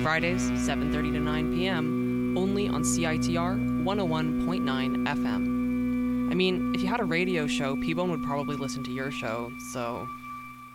Fridays, 7:30 to 9 p.m., only on CITR 101.9 FM. I mean, if you had a radio show, P-Bone would probably listen to your show, so